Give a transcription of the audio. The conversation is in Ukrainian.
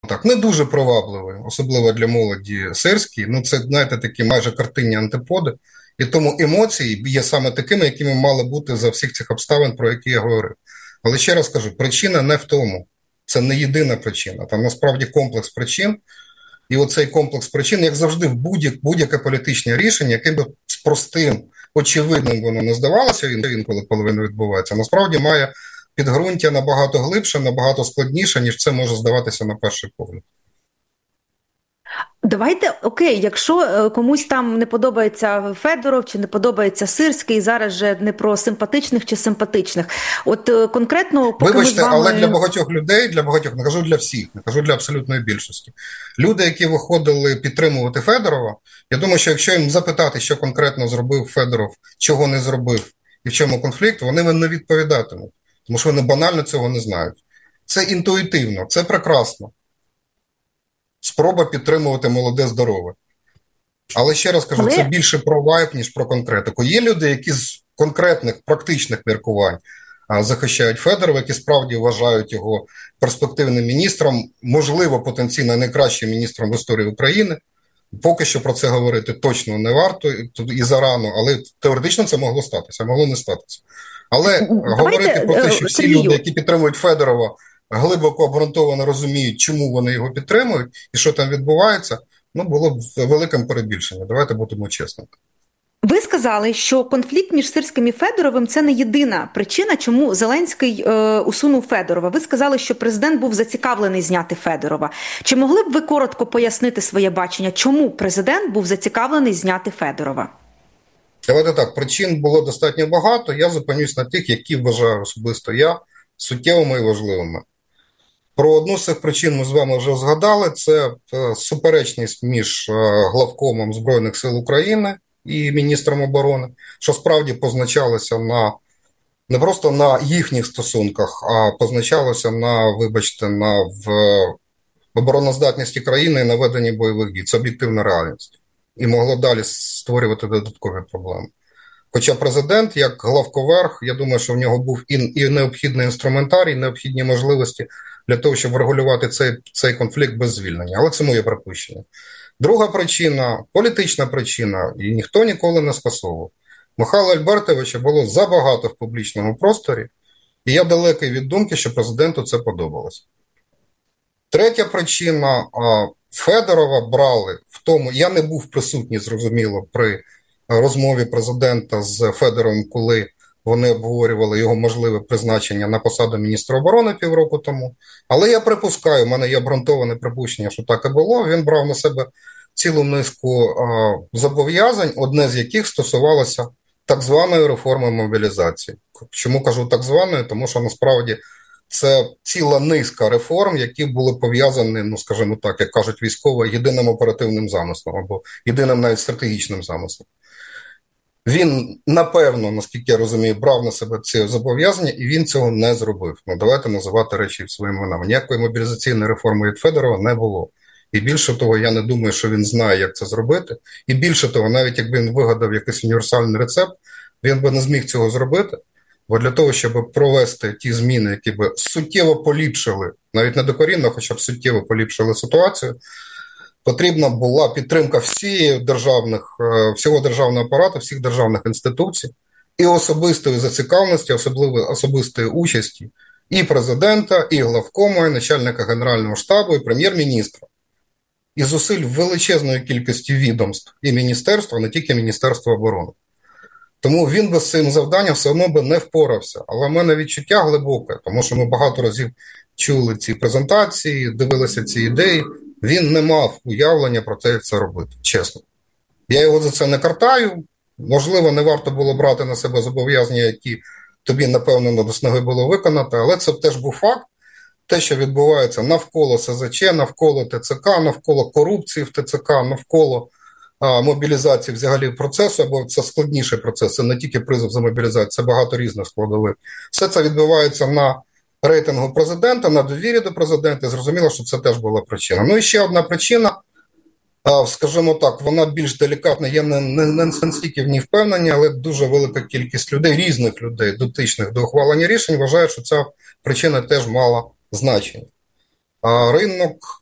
так, не дуже привабливий, особливо для молоді Сирський. Ну, це, знаєте, такі майже картинні антиподи. І тому емоції є саме такими, якими мали бути за всіх цих обставин, про які я говорив. Але ще раз кажу, причина не в тому. Це не єдина причина. Там насправді комплекс причин. І оцей комплекс причин, як завжди, в будь-яке політичне рішення, яке би з простим, очевидним воно не здавалося, інколи половина відбувається, насправді має підґрунтя набагато глибше, набагато складніше, ніж це може здаватися на перший погляд. Давайте, окей, якщо комусь там не подобається Федоров чи не подобається Сирський, зараз же не про симпатичних чи симпатичних. От конкретно, поки ми з Вибачте, але для вами... багатьох людей, для багатьох, не кажу для всіх, не кажу для абсолютної більшості. Люди, які виходили підтримувати Федорова, я думаю, що якщо їм запитати, що конкретно зробив Федоров, чого не зробив і в чому конфлікт, вони не відповідатимуть, тому що вони банально цього не знають. Це інтуїтивно, це прекрасно. Спроба підтримувати молоде здорове. Але ще раз кажу, це Але більше про вайб, ніж про конкретику. Є люди, які з конкретних, практичних міркувань захищають Федорова, які справді вважають його перспективним міністром, можливо, потенційно найкращим міністром в історії України. Поки що про це говорити точно не варто і зарано, але теоретично це могло статися, могло не статися. Але говорити давайте, про те, що всі люди, Сергію, які підтримують Федорова, глибоко обґрунтовано розуміють, чому вони його підтримують і що там відбувається, ну, було б великим перебільшенням. Давайте будемо чесними. ви сказали, що конфлікт між Сирським і Федоровим – це не єдина причина, чому Зеленський усунув Федорова. Ви сказали, що президент був зацікавлений зняти Федорова. Чи могли б ви коротко пояснити своє бачення, чому президент був зацікавлений зняти Федорова? Давайте так, причин було достатньо багато, я зупинюсь на тих, які вважаю особисто я суттєвими і важливими. Про одну з цих причин ми з вами вже згадали, це суперечність між главкомом Збройних сил України і міністром оборони, що справді позначалося не просто на їхніх стосунках, а позначалося на, вибачте, в обороноздатності країни і на веденні бойових дій. Це об'єктивна реальність. І могло далі створювати додаткові проблеми. Хоча президент, як главковерх, я думаю, що в нього був і необхідний інструментарій, і необхідні можливості для того, щоб врегулювати цей конфлікт без звільнення. Але це моє припущення. Друга причина, політична причина, і ніхто ніколи не скасовував. Михайла Альбертовича було забагато в публічному просторі, і я далекий від думки, що президенту це подобалось. Третя причина, Федорова брали в тому, я не був присутній, зрозуміло, при розмові президента з Федоровим, коли вони обговорювали його можливе призначення на посаду міністра оборони півроку тому. Але я припускаю, в мене є обґрунтоване припущення, що так і було. Він брав на себе цілу низку зобов'язань, одне з яких стосувалося так званої реформи мобілізації. Чому кажу так званої? Тому що насправді це ціла низка реформ, які були пов'язані, ну скажімо так, як кажуть військові, єдиним оперативним замислом або єдиним навіть стратегічним замислом. Він, напевно, наскільки я розумію, брав на себе ці зобов'язання, і він цього не зробив. Ну, давайте називати речі своїми іменами. Ніякої мобілізаційної реформи від Федорова не було. І більше того, я не думаю, що він знає, як це зробити. І більше того, навіть якби він вигадав якийсь універсальний рецепт, він би не зміг цього зробити. Бо для того, щоб провести ті зміни, які би суттєво поліпшили, навіть не докорінно, хоча б суттєво поліпшили ситуацію, потрібна була підтримка всього державного апарату, всіх державних інституцій і особистої зацікавленості, особистої участі і президента, і главкому, і начальника Генерального штабу, і прем'єр-міністра. І зусиль величезної кількості відомств і міністерства, не тільки Міністерства оборони. Тому він би з цим завданням все одно би не впорався. Але в мене відчуття глибоке, тому що ми багато разів чули ці презентації, дивилися ці ідеї. Він не мав уявлення про те, як це робити, чесно. Я його за це не картаю. Можливо, не варто було брати на себе зобов'язання, які тобі, напевно, до снаги було виконати, але це теж був факт. Те, що відбувається навколо СЗЧ, навколо ТЦК, навколо корупції в ТЦК, навколо мобілізації взагалі процесу, або це складніший процес, це не тільки призов за мобілізацію, це багато різних складових. Все це відбувається на рейтингу президента, на довірі до президента, і зрозуміло, що це теж була причина. Ну і ще одна причина, скажімо так, вона більш делікатна, я не настільки в ній впевнений, але дуже велика кількість людей, різних людей, дотичних до ухвалення рішень, вважають, що ця причина теж мала значення. Ринок